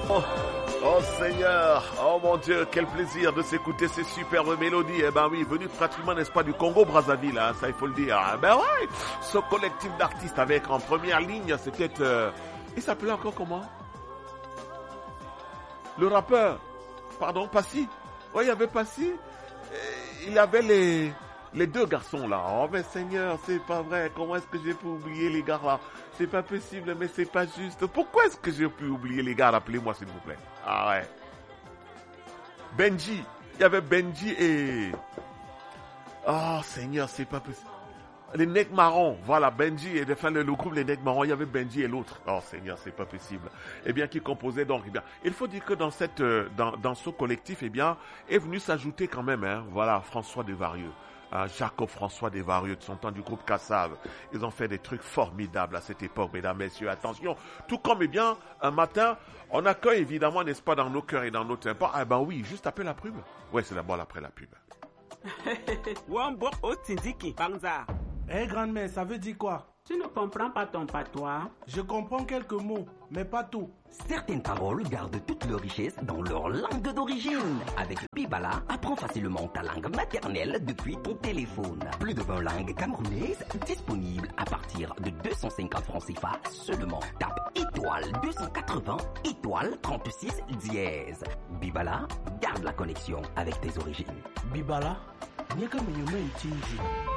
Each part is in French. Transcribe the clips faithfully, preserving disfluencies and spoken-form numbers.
Oh, oh Seigneur, oh mon Dieu, quel plaisir de s'écouter ces superbes mélodies. Eh ben oui, venu pratiquement, n'est-ce pas, du Congo-Brazzaville, hein, ça il faut le dire. Eh ben ouais, ce collectif d'artistes avec en première ligne, c'était... Euh, il s'appelait encore comment? Le rappeur, pardon, Passy. Oui, il y avait Passy. Il y avait les... Les deux garçons là, oh mais Seigneur, c'est pas vrai, comment est-ce que j'ai pu oublier les gars là? C'est pas possible, mais c'est pas juste. Pourquoi est-ce que j'ai pu oublier les gars? Rappelez-moi s'il vous plaît. Ah ouais. Benji, il y avait Benji et... Oh Seigneur, c'est pas possible. Les Nègres Marrons, voilà, Benji et enfin, le, le groupe Les Nègres Marrons, il y avait Benji et l'autre. Oh Seigneur, c'est pas possible. Eh bien, qui composait donc, eh bien, il faut dire que dans cette, dans, dans ce collectif, eh bien, est venu s'ajouter quand même, hein, voilà, François Desvarieux. Uh, Jacob François Desvarieux de son temps du groupe Kassav. Ils ont fait des trucs formidables à cette époque, mesdames, messieurs. Attention, tout comme, eh bien, un matin, on accueille évidemment, n'est-ce pas, dans nos cœurs et dans nos tympans. Ah ben oui, juste après la pub. Ouais, c'est d'abord après la pub. Eh, grand-mère, ça veut dire quoi? Tu ne comprends pas ton patois? Je comprends quelques mots, mais pas tout. Certaines paroles gardent toute leur richesse dans leur langue d'origine. Avec Bibala, apprends facilement ta langue maternelle depuis ton téléphone. Plus de vingt langues camerounaises disponibles à partir de deux cent cinquante francs C F A seulement. Tape étoile deux cent quatre-vingts, étoile trente-six dièse. Bibala, garde la connexion avec tes origines. Bibala, n'y a qu'à me nommer Tinji.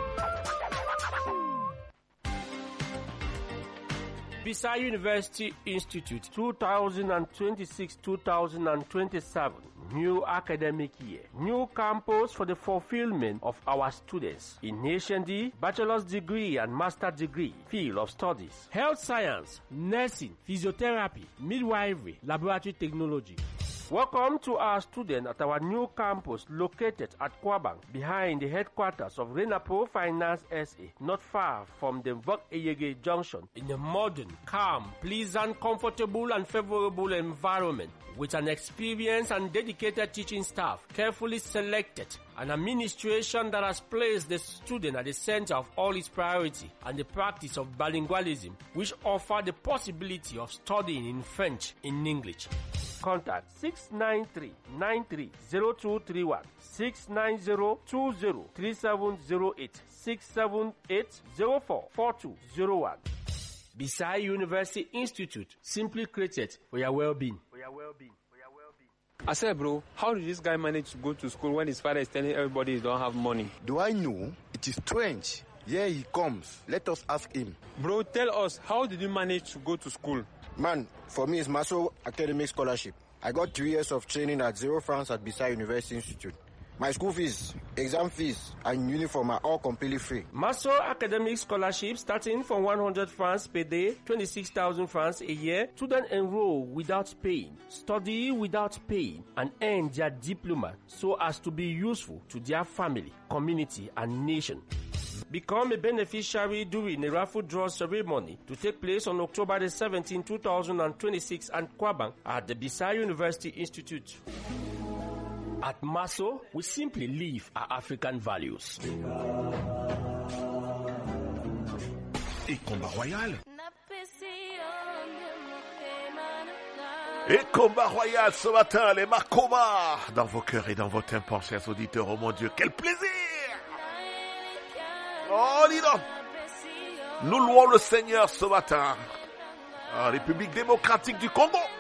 Bisai University Institute twenty twenty-six to twenty twenty-seven. New academic year. New campus for the fulfillment of our students in H N D, bachelor's degree and master's degree, field of studies, health science, nursing, physiotherapy, midwifery, laboratory technology. Welcome to our students at our new campus located at Kwabang, behind the headquarters of Renapo Finance S A, not far from the Vok Eyege Junction, in a modern, calm, pleasant, comfortable and favorable environment, with an experienced and dedicated teaching staff, carefully selected, an administration that has placed the student at the center of all its priority, and the practice of bilingualism, which offer the possibility of studying in French in English. Contact six nine three, nine three zero two three one, six nine zero, two zero three seven zero eight, six seven eight zero four, four two zero one. Bisai University Institute, simply created for your well-being. For your well-being. For your well-being. I said, bro, how did this guy manage to go to school when his father is telling everybody he don't have money? Do I know? It is strange. Here he comes. Let us ask him. Bro, tell us, how did you manage to go to school? Man, for me, it's Maso Academic Scholarship. I got three years of training at zero francs at Bisai University Institute. My school fees, exam fees, and uniform are all completely free. Maso Academic Scholarship starting from one hundred francs per day, twenty-six thousand francs a year. Students enroll without paying, study without paying, and earn their diploma so as to be useful to their family, community, and nation. Become a beneficiary during a raffle draw ceremony to take place on October the seventeenth, two thousand twenty-six at Kwabang at the Bisai University Institute. At Maso, we simply live our African values. Et combat royal. Et combat royal ce matin, les Makoma, dans vos cœurs et dans vos tympans, chers auditeurs. Oh mon Dieu, quel plaisir! Oh, dis donc. Nous louons le Seigneur ce matin. La République démocratique du Congo.